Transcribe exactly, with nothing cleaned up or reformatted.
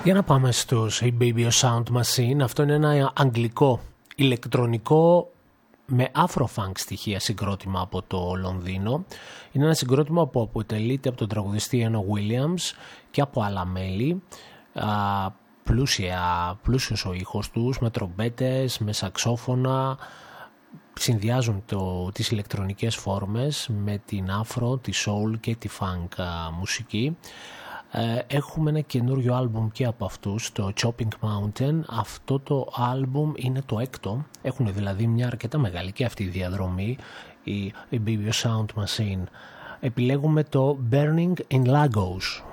Για να πάμε στους A Baby Sound Machine. Αυτό είναι ένα αγγλικό ηλεκτρονικό με afro-funk στοιχεία συγκρότημα από το Λονδίνο. Είναι ένα συγκρότημα που αποτελείται από τον τραγουδιστή Eno Williams και από άλλα μέλη. Α, πλούσια, πλούσιος ο ήχος τους, με τρομπέτες, με σαξόφωνα. Συνδυάζουν το, τις ηλεκτρονικές φόρμες με την afro, τη soul και τη funk α, μουσική. Έχουμε ένα καινούριο άλμπουμ και από αυτούς, το Chopping Mountain. Αυτό το άλμπουμ είναι το έκτο. Έχουν δηλαδή μια αρκετά μεγάλη και αυτή η διαδρομή, η, η Baby Sound Machine. Επιλέγουμε το Burning in Lagos.